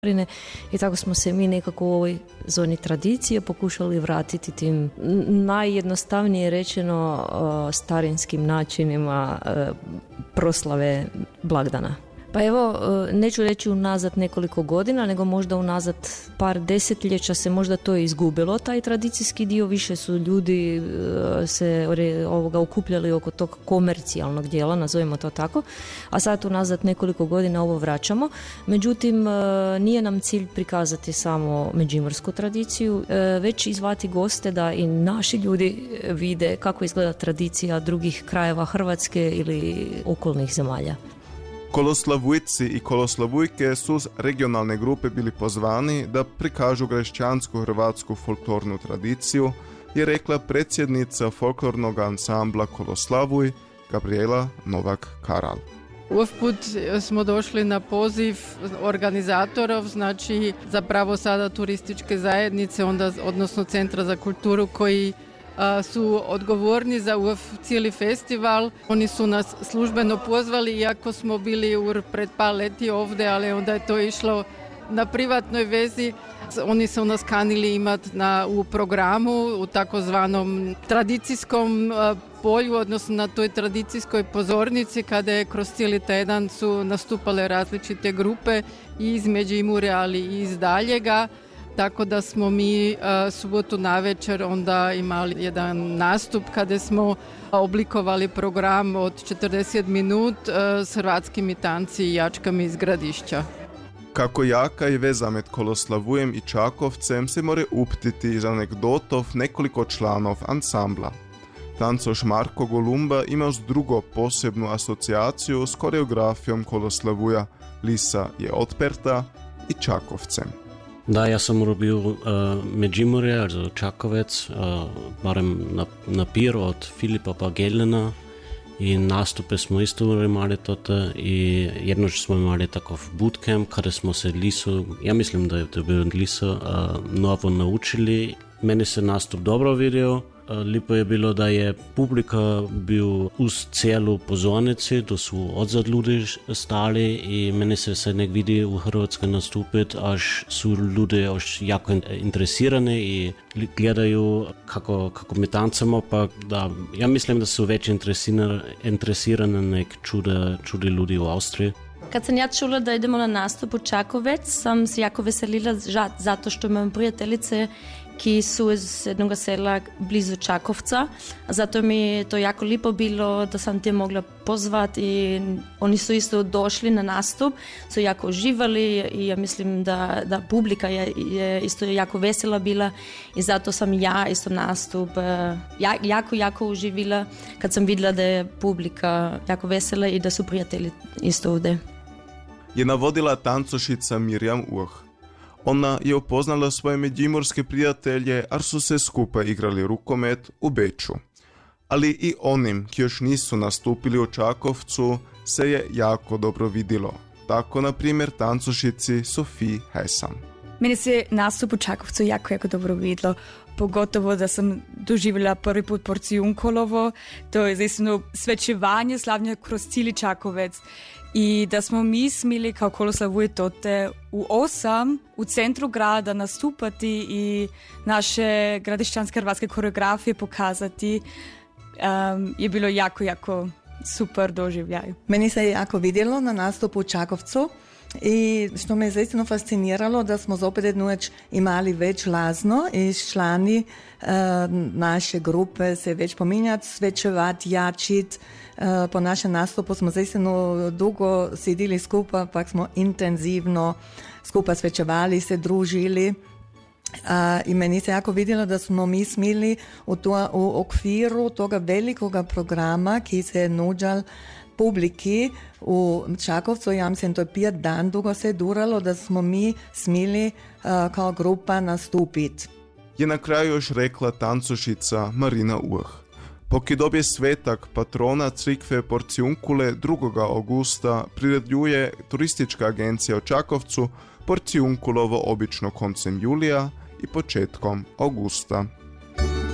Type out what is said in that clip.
I tako smo se mi nekako u ovoj zoni tradicije pokušali vratiti tim najjednostavnije rečeno starinskim načinima proslave blagdana. Pa evo, neću reći unazad nekoliko godina, nego možda unazad par desetljeća se možda to izgubilo, taj tradicijski dio, više su ljudi se okupljali oko tog komercijalnog dijela, nazovimo to tako, a sad unazad nekoliko godina ovo vraćamo. Međutim, nije nam cilj prikazati samo međimursku tradiciju, već izvati goste da i naši ljudi vide kako izgleda tradicija drugih krajeva Hrvatske ili okolnih zemalja. Koloslavujci i koloslavujke su s regionalne grupe bili pozvani da prikažu grešćansku hrvatsku folklornu tradiciju, je rekla predsjednica folklornog ansambla Koloslavuj Gabriela Novak-Karal. Ovaj put smo došli na poziv organizatorov, znači zapravo sada turističke zajednice, odnosno Centra za kulturu koji su odgovorni za cijeli festival. Oni su nas službeno pozvali, iako smo bili pred par leti ovdje, ali onda je to išlo na privatnoj vezi. Oni su nas kanili imati u programu, u takozvanom tradicijskom polju, odnosno na toj tradicijskoj pozornici, kada je kroz cijeli tjedan su nastupale različite grupe i iz Međimurja, ali i iz daljega. Tako da smo mi subotu navečer onda imali jedan nastup kada smo oblikovali program od 40 minut s hrvatskim tanci i jačkami iz Gradišća. Kako jaka je veza med Koloslavujem i Čakovcem se more uptiti iz anegdotov nekoliko članov ansambla. Tancoš Marko Golumba ima drugo posebnu asocijaciju s koreografijom Koloslavuja Lisa je otperta i Čakovcem. Da, ja sam robil Međimurje, also Čakovec, barem na pir od Filipa Pagelina i nastupe smo isto imali tote i jednoč smo imali takov bootcamp kada smo se Lisu, ja mislim da je to bio Lisu, novo naučili. Meni se nastup dobro vidio. Lipo je bilo da je publika bil uz celu pozornici, da su odzad ljudi stali i meni se nek vidi u Hrvatskoj nastupiti, až su ljudi jako interesirani i gledaju kako mi tancamo, pa da, ja mislim da su već interesirani nek čudi ljudi u Austriji. Kad sam ja čula da idemo na nastup u Čakovec, sam se jako veselila zato što imam prijateljice ki su iz jednog sela blizu Čakovca. Zato mi je to jako lipo bilo da sam te mogla pozvati i oni su isto došli na nastup, su jako uživali i ja mislim da publika je isto jako vesela bila i zato sam ja isto nastup jako uživila kad sam vidjela da je publika jako vesela i da su prijatelji isto ovdje. Je navodila tancošica Mirjam Uh. Ona je upoznala svoje međimurske prijatelje, ar su se skupa igrali rukomet u Beču. Ali i onim, ki još nisu nastupili u Čakovcu, se je jako dobro vidilo. Tako, na primjer, tancošici Sofiji Hesam. Meni se nastup u Čakovcu jako dobro vidilo. Pogotovo da sam doživjela prvi put Porcijunkolovo. To je zaistino svečevanje slavnje kroz cijeli Čakovec. I da smo mi smjeli kao Koloslavuje tote u 8 u centru grada nastupati i naše gradišćanske hrvatske koreografije pokazati, je bilo jako super doživljaj. Meni se je jako vidjelo na nastupu u Čakovcu i što me je zaistino fasciniralo da smo zopet jednu već imali već lazno i člani naše grupe se već pominjati, svečevati, jačit. Po našem nastupu smo zaistino dugo sidili skupa, pa smo intenzivno skupa svečevali, se družili. I meni se jako vidjelo da smo mi smili u okviru toga velikoga programa ki se je nuđal publiki u Čakovcu, ja mislim to je 5 dan dugo se je duralo da smo mi smili kao grupa nastupiti. Je na kraju još rekla tancošica Marina Uh. Poki dobje svetak patrona crikve Porcijunkule 2. augusta priredljuje turistička agencija u Čakovcu Porcijunkulovo obično koncem julija i početkom augusta.